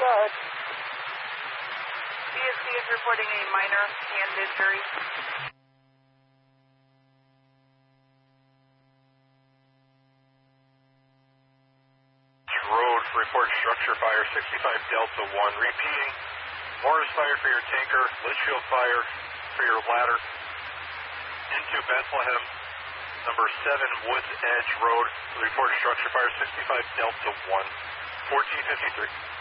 good. BSC is reporting a minor hand injury. Road, report structure fire 65 Delta 1. Repeating, mortars fire for your tanker, Litchfield fire for your ladder. Into Bethlehem, number 7 Woods Edge Road, report structure fire 65 Delta 1, 1453.